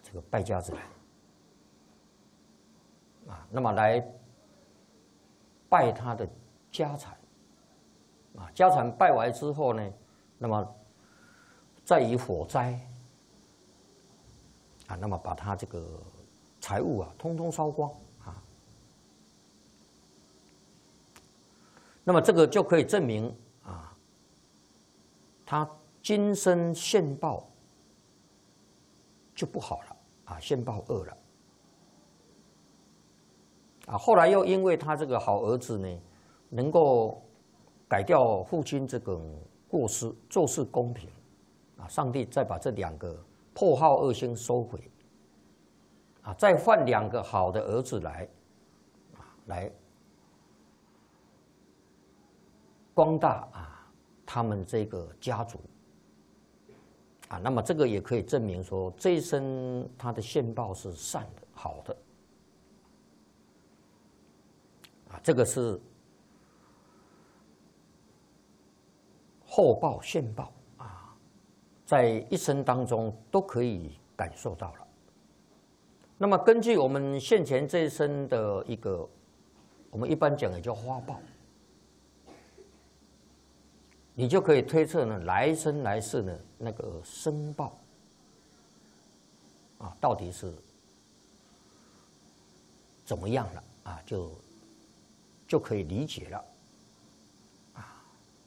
这个败家子来啊，那么来败他的家产啊，家产败完之后呢，那么再以火灾啊，那么把他这个财物啊，通通烧光啊。那么这个就可以证明啊，他今生现报就不好了啊，现报恶了啊。后来又因为他这个好儿子呢，能够改掉父亲这个过失，做事公平啊，上帝再把这2个破耗恶星收回啊，再换2个好的儿子来啊，来光大啊他们这个家族啊，那么这个也可以证明说，这一生他的现报是善的、好的啊，这个是后报、现报啊，在一生当中都可以感受到了。那么根据我们现前这一生的一个，我们一般讲也叫花报。你就可以推测呢，来生来世呢那个生报啊，到底是怎么样了啊？就可以理解了啊。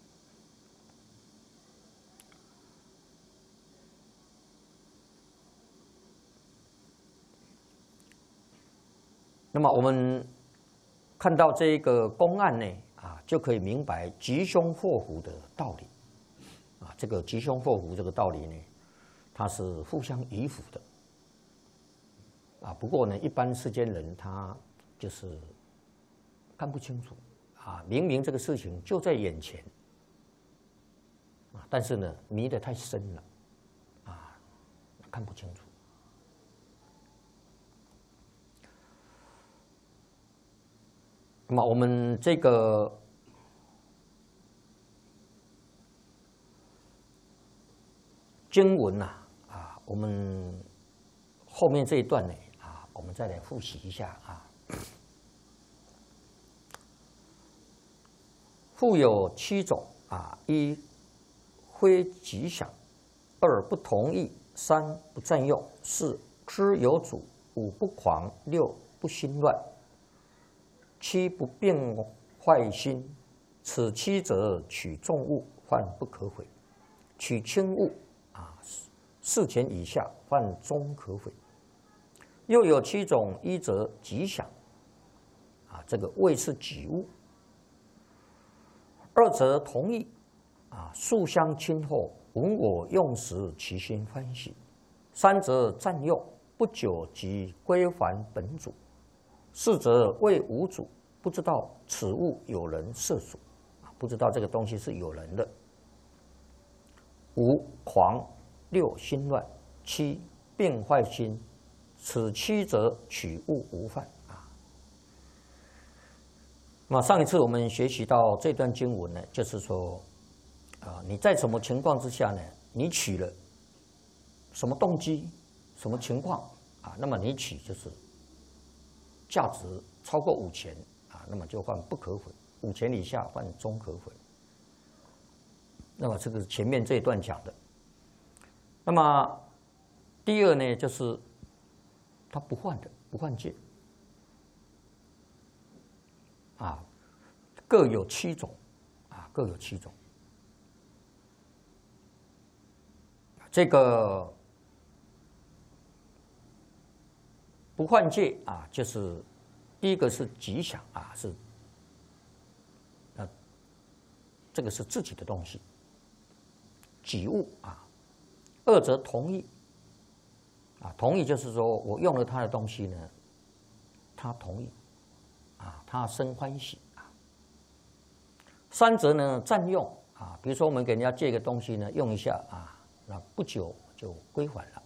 那么我们看到这个公案呢，啊，就可以明白吉凶祸福的道理，啊，这个吉凶祸福这个道理呢，它是互相依附的，啊，不过呢，一般世间人他就是看不清楚，啊，明明这个事情就在眼前，啊，但是呢，迷得太深了，啊，看不清楚。那么我们这个经文呐，啊，我们后面这一段呢，啊，我们再来复习一下啊。富有7种啊：1非吉祥；2不同意；3不占用；4知有主；5不狂；6不心乱。7不变坏心，此7者取重物，犯不可毁；取轻物啊，4钱以下犯终可毁。又有7种：一则吉祥啊，这个谓是己物；2则同意啊，素相亲厚，闻我用时，其心欢喜；3则占用，不久即归还本主；4则为无主，不知道此物有人涉主，不知道这个东西是有人的。5狂；6心乱；7变坏心，此7则取物无犯啊。那么上一次我们学习到这段经文呢，就是说，你在什么情况之下呢？你取了什么动机、什么情况啊？那么你取就是价值超过5钱啊，那么就犯不可毁；5钱以下犯终可毁。那么这个前面这一段讲的。那么第2呢，就是他不换的，不换戒啊，各有7种啊，各有7种。这个不换戒啊，就是第一个是吉祥啊，是这个是自己的东西，己物啊。2则同意啊，同意就是说我用了他的东西呢，他同意啊，他生欢喜啊。3则呢占用啊，比如说我们给人家借个东西呢，用一下啊，那不久就归还了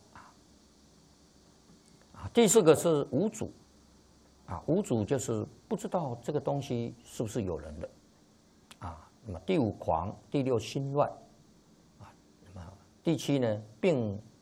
啊。第4个是无主啊，无主就是不知道这个东西是不是有人的啊。那么第5狂，第6心乱啊，那么第7呢变